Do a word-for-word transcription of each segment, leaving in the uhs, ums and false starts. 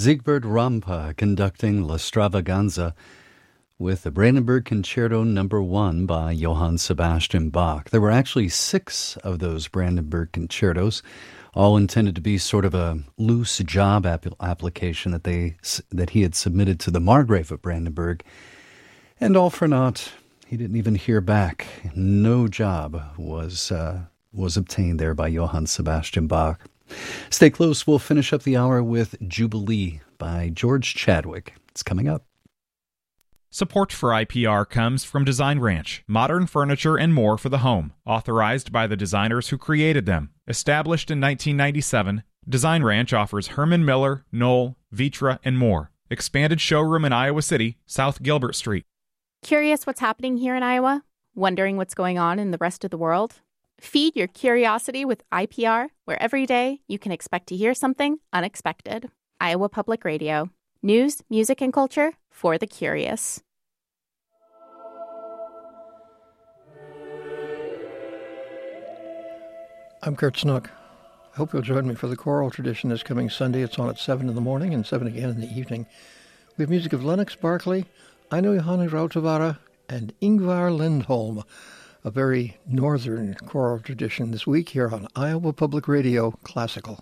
Siegbert Rampa conducting La Stravaganza with the Brandenburg Concerto number one by Johann Sebastian Bach. There were actually six of those Brandenburg concertos, all intended to be sort of a loose job ap- application that they that he had submitted to the Margrave of Brandenburg, and all for naught. He didn't even hear back. No job was uh, was obtained there by Johann Sebastian Bach. Stay close. We'll finish up the hour with Jubilee by George Chadwick. It's coming up. Support for I P R comes from Design Ranch, modern furniture and more for the home, authorized by the designers who created them. Established in nineteen ninety-seven, Design Ranch offers Herman Miller, Knoll, Vitra, and more. Expanded showroom in Iowa City, South Gilbert Street. Curious what's happening here in Iowa? Wondering what's going on in the rest of the world? Feed your curiosity with I P R, where every day you can expect to hear something unexpected. Iowa Public Radio. News, music, and culture for the curious. I'm Kurt Snook. I hope you'll join me for the choral tradition this coming Sunday. It's on at seven in the morning and seven again in the evening. We have music of Lennox Barkley, Aino Johannes Rautavaara, and Ingvar Lindholm, a very northern choral tradition this week here on Iowa Public Radio Classical.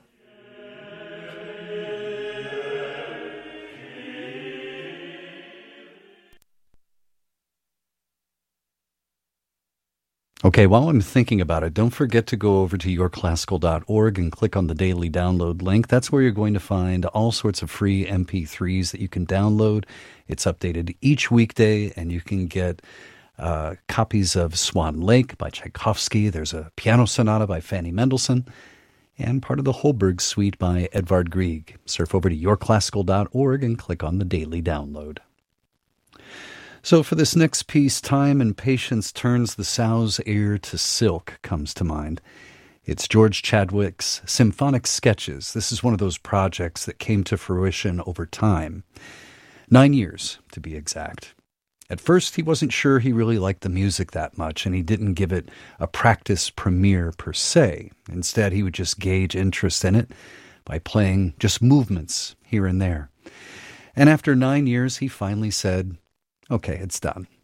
Okay, while I'm thinking about it, don't forget to go over to your classical dot org and click on the daily download link. That's where you're going to find all sorts of free M P threes that you can download. It's updated each weekday, and you can get uh, copies of Swan Lake by Tchaikovsky. There's a piano sonata by Fanny Mendelssohn, and part of the Holberg Suite by Edvard Grieg. Surf over to your classical dot org and click on the daily download. So for this next piece, Time and Patience Turns the Sow's Ear to Silk comes to mind. It's George Chadwick's Symphonic Sketches. This is one of those projects that came to fruition over time. Nine years, to be exact. At first, he wasn't sure he really liked the music that much, and he didn't give it a practice premiere per se. Instead, he would just gauge interest in it by playing just movements here and there. And after nine years, he finally said, okay, it's done.